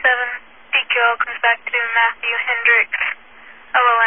7, DQL comes back to Matthew Hendricks, LON